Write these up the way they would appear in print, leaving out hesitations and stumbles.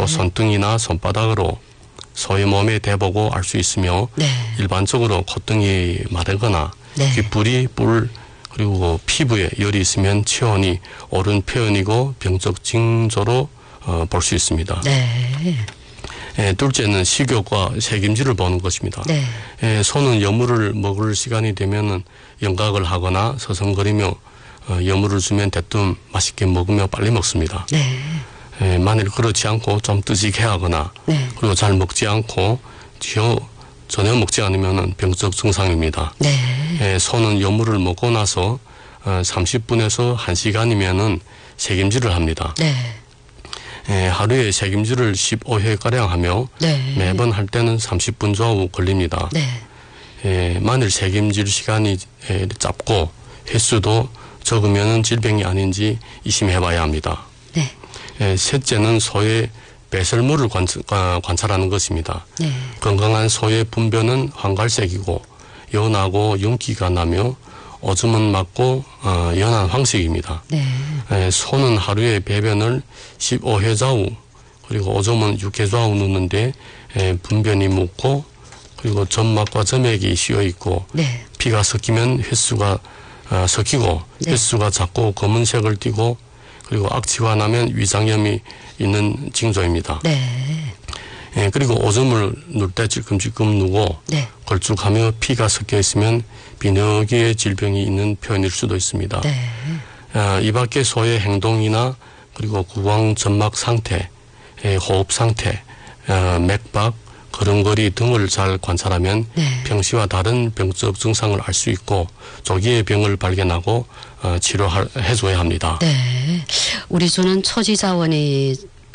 손등이나 손바닥으로 소의 몸에 대보고 알 수 있으며 네. 일반적으로 콧등이 마르거나 네. 귓불이 뿔 그리고 피부에 열이 있으면 체온이 오른 표현이고 병적 징조로 볼 수 있습니다. 네. 둘째는 식욕과 색임질을 보는 것입니다. 네. 소는 여물을 먹을 시간이 되면 영각을 하거나 서성거리며 여물을 주면 대뜸 맛있게 먹으며 빨리 먹습니다. 네. 만일 그렇지 않고 좀 뜨직해하거나 네. 그리고 잘 먹지 않고 전혀 먹지 않으면 병적 증상입니다. 네. 소는 여물을 먹고 나서 30분에서 1시간이면은 색임질을 합니다. 네. 하루에 색임질을 15회가량 하며 네. 매번 할 때는 30분 좌우 걸립니다. 네. 만일 색임질 시간이 짧고 횟수도 적으면 질병이 아닌지 의심해봐야 합니다. 네. 셋째는 소의 배설물을 관찰하는 것입니다. 네. 건강한 소의 분변은 황갈색이고 연하고 윤기가 나며 오줌은 맑고 연한 황색입니다. 네. 소는 하루에 배변을 15회 좌우 그리고 오줌은 6회 좌우 누는데 분변이 묻고 그리고 점막과 점액이 씌어 있고 네. 피가 섞이면 횟수가 섞이고 네. 횟수가 작고 검은색을 띠고 그리고 악취가 나면 위장염이 있는 징조입니다. 네. 그리고 오줌을 누를 때 찔끔찔끔 누고 네. 걸쭉하며 피가 섞여 있으면 비너기의 질병이 있는 표현일 수도 있습니다. 네. 이 밖에 소의 행동이나 그리고 구강 점막 상태, 호흡 상태, 맥박, 걸음걸이 등을 잘 관찰하면 네. 평시와 다른 병적 증상을 알 수 있고 조기에 병을 발견하고 치료해줘야 합니다. 네. 우리 소는 초지 자원이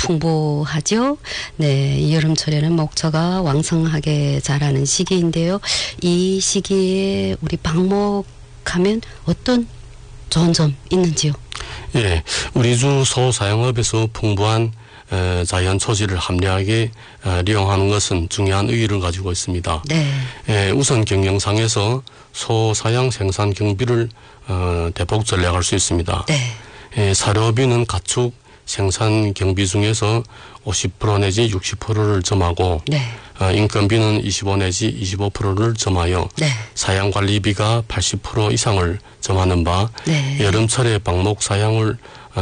풍부하죠. 네, 이 여름철에는 목초가 왕성하게 자라는 시기인데요. 이 시기에 우리 방목하면 어떤 좋은 점 있는지요? 예, 우리 주 소 사용업에서 풍부한 자연 초지를 합리하게利用하는 것은 중요한 의의를 가지고 있습니다. 네. 우선 경영상에서 소 사양 생산 경비를 대폭 전략할 수 있습니다. 네. 사료비는 가축 생산 경비 중에서 50% 내지 60%를 점하고 네. 인건비는 25 내지 25%를 점하여 네. 사양 관리비가 80% 이상을 점하는 바 네. 여름철에 방목 사양을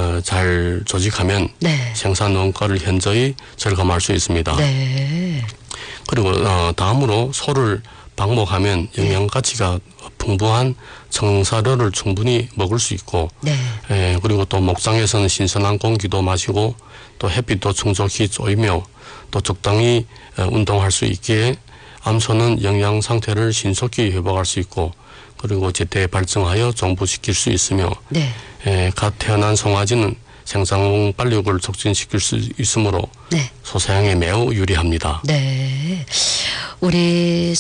잘 조직하면 네. 생산 원가를 현저히 절감할 수 있습니다. 네. 그리고 다음으로 소를 방목하면 영양 가치가 풍부한 청사료를 충분히 먹을 수 있고 네. 그리고 또 목장에서는 신선한 공기도 마시고 또 햇빛도 충족히 쬐이며 또 적당히 운동할 수 있기에 암소는 영양 상태를 신속히 회복할 수 있고 그리고 제때 발정하여 정부시킬 수 있으며 네. 갓 태어난 송아지는 생장 발육을 촉진시킬 수 있으므로 네. 소사양에 매우 유리합니다. 네. 우리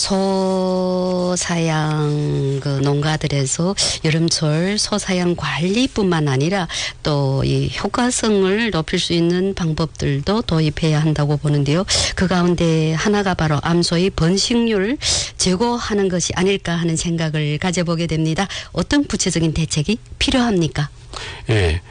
소사양 농가들에서 여름철 소사양 관리뿐만 아니라 또 이 효과성을 높일 수 있는 방법들도 도입해야 한다고 보는데요. 그 가운데 하나가 바로 암소의 번식률을 제고하는 것이 아닐까 하는 생각을 가져보게 됩니다. 어떤 구체적인 대책이 필요합니까? 예.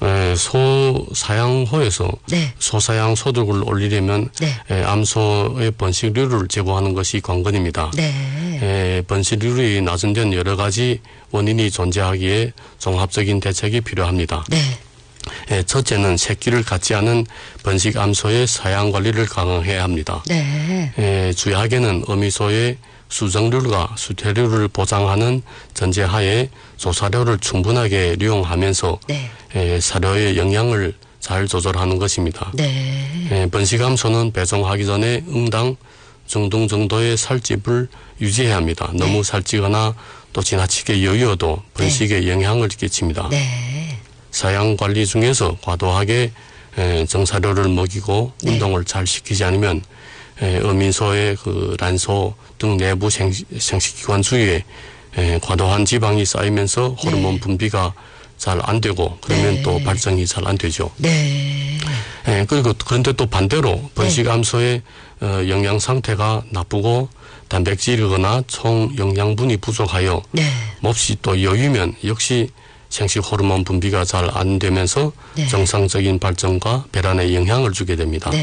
소사양호에서 네. 소사양 소득을 올리려면 네. 암소의 번식률을 제고하는 것이 관건입니다. 네. 번식률이 낮은 데는 여러 가지 원인이 존재하기에 종합적인 대책이 필요합니다. 네. 첫째는 새끼를 갖지 않은 번식 암소의 사양 관리를 강화해야 합니다. 네. 주약에는 어미소의 수정률과 수태률을 보장하는 전제하에 조사료를 충분하게 이용하면서 네. 사료의 영양을 잘 조절하는 것입니다. 네. 번식암소는 배송하기 전에 응당 중등 정도의 살집을 유지해야 합니다. 너무 살찌거나 또 지나치게 여유어도 번식에 영향을 끼칩니다. 네. 사양 관리 중에서 과도하게 정사료를 먹이고 운동을 잘 시키지 않으면 어민소의 란소 등 내부 생식기관 주위에 과도한 지방이 쌓이면서 호르몬 분비가 잘 안 되고 그러면 또 발정이 잘 안 되죠. 네. 그리고 그런데 또 반대로 번식암소의 영양 상태가 나쁘고 단백질이거나 총 영양분이 부족하여 몹시 또 여유면 역시 생식 호르몬 분비가 잘 안 되면서 정상적인 발전과 배란에 영향을 주게 됩니다.